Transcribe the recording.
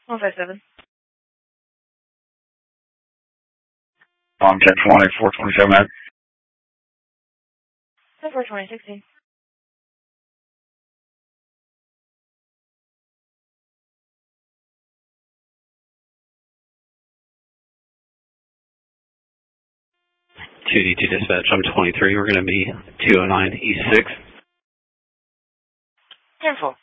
157. On 1020, 427. 420, 16. D2 dispatch, I'm 23. We're going to be 209 East 6. 10-4.